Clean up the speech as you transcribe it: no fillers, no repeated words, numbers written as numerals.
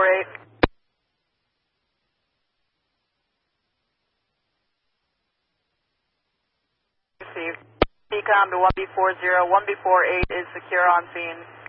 1B48. Received. PCOM to 1B40. 1B48 is secure on scene.